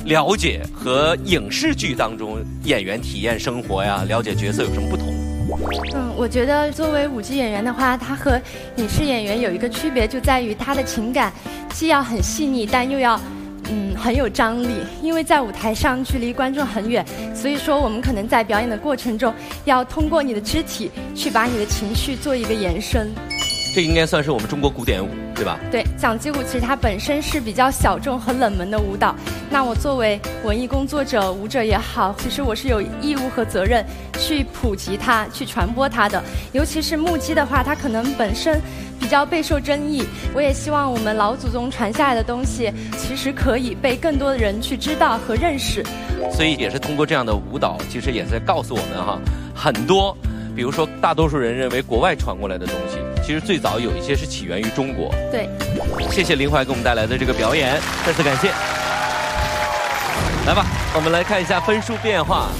了解和影视剧当中演员体验生活呀、了解角色有什么不同？ 我觉得作为舞剧演员的话，他和影视演员有一个区别，就在于他的情感既要很细腻，但又要很有张力。因为在舞台上距离观众很远，所以说我们可能在表演的过程中，要通过你的肢体去把你的情绪做一个延伸。 这应该算是我们中国古典舞，对吧？ 对，蒋击舞其实它本身是比较小众和冷门的舞蹈。那我作为文艺工作者、舞者也好，其实我是有义务和责任去普及它、去传播它的。尤其是木屐的话，它可能本身比较备受争议。我也希望我们老祖宗传下来的东西，其实可以被更多的人去知道和认识。 所以也是通过这样的舞蹈，其实也在告诉我们哈，很多，比如说大多数人认为国外传过来的东西，其实最早有一些是起源于中国。 对， 谢谢林怀给我们带来的这个表演，再次感谢。来吧，我们来看一下分数变化。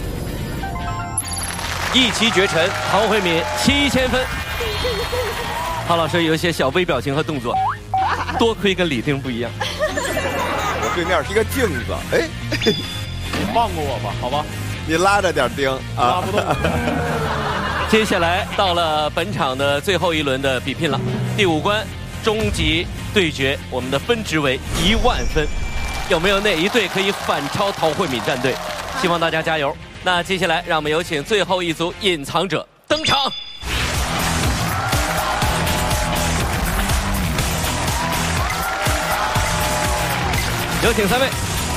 一骑绝尘，陶慧敏7000分。郝老师有一些小微表情和动作，多亏跟李丁不一样。 我对面是一个镜子，哎， 你放过我吧，好吧？ 你拉着点丁啊， 拉不动。 接下来到了本场的最后一轮的比拼了，第5关终极对决，我们的分值为10000分，有没有哪一队可以反超陶慧敏战队？希望大家加油。那接下来让我们有请最后一组隐藏者登场。有请3位，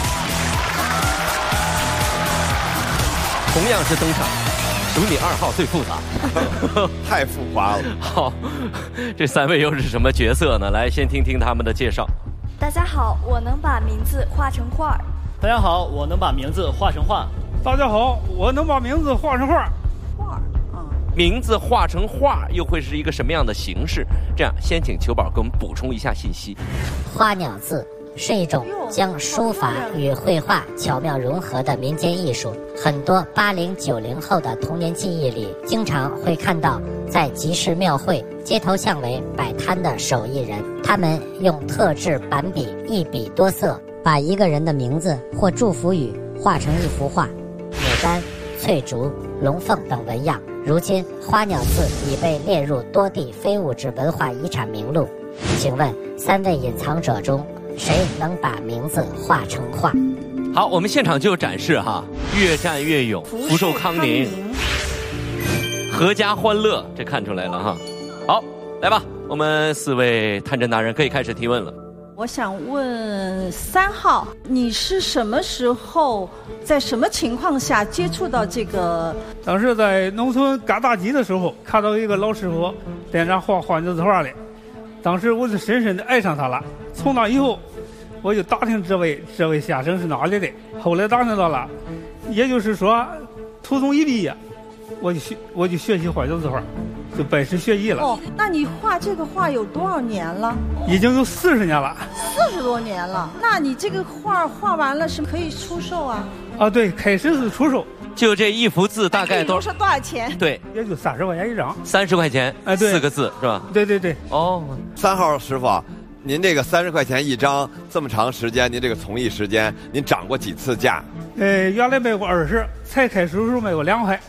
同样是登场，数你2号最复杂， 太浮夸了。 好，这3位又是什么角色呢？来，先听听他们的介绍。 大家好，我能把名字画成画。 大家好，我能把名字画成画。 大家好，我能把名字画成画。 名字画成画又会是一个什么样的形式？这样，先请球宝给我们补充一下信息。 花鸟字是一种将书法与绘画巧妙融合的民间艺术。很多80、90后的童年记忆里，经常会看到在集市庙会、街头巷尾摆摊的手艺人，他们用特制板笔一笔多色，把一个人的名字或祝福语画成一幅画。牡丹、翠竹、龙凤等纹样，如今花鸟字已被列入多地非物质文化遗产名录。请问3位隐藏者中，谁能把名字画成画？ 好，我们现场就有展示哈，越战越勇，福寿康宁，阖家欢乐，这看出来了哈。好，来吧，我们4位探针达人可以开始提问了。 我想问3号，你是什么时候，在什么情况下接触到这个？ 当时在农村赶大集的时候，看到一个老师傅在那画花鸟字画嘞，当时我就深深的爱上他了。从那以后，我就打听这位先生是哪里的。后来打听到了，也就是说，初中一毕业，我就学习花鸟字画，就拜师学艺了。 哦，那你画这个画有多少年了？ 已经有40年了。 40多年了。那你这个画画完了是可以出售啊？ 啊，对，开始是出售。 就这一幅字大概多少钱？ 对， 也就30块钱一张。 30块钱， 哎，对， 4个字是吧？ 对对对。 哦 ，3号师傅，您这个30块钱一张，这么长时间，您这个从艺时间，您涨过几次价？ 原来卖过20，才开始时候卖过2块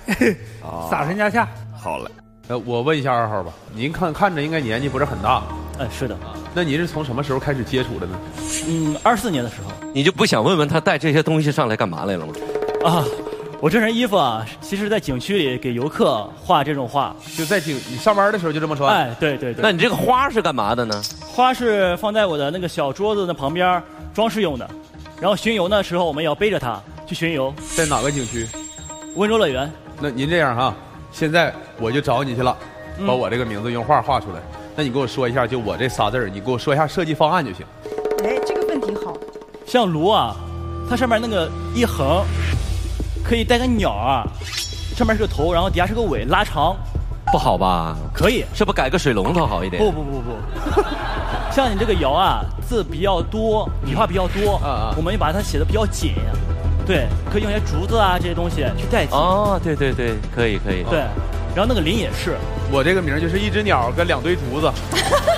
，30年前。 好嘞。 我问一下2号吧，您看着应该年纪不是很大。 是的。 那您是从什么时候开始接触的呢 ？24年的时候。 你就不想问问他带这些东西上来干嘛来了吗？ 啊，我这身衣服啊，其实在景区里给游客画这种画。 就在你上班的时候就这么穿？ 哎，对对对。 那你这个花是干嘛的呢？ 花是放在我的那个小桌子的旁边装饰用的，然后巡游的时候我们要背着它去巡游。 在哪个景区？ 温州乐园。 那您这样哈，现在我就找你去了，把我这个名字用画画出来。那你给我说一下，就我这仨字儿，你给我说一下设计方案就行。 哎，这个问题好。 像炉啊，它上面那个一横，可以带个鸟啊，上面是个头，然后底下是个尾，拉长。 不好吧？ 可以， 是不改个水龙头好一点？ 不，像你这个爻啊，字比较多，笔画比较多，我们就把它写的比较紧。对，可以用些竹子啊这些东西去代替。 哦，对，可以。 对，然后那个林也是， 我这个名就是一只鸟跟2堆竹子。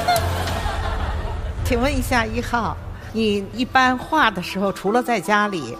请问一下1号，你一般画的时候，除了在家里，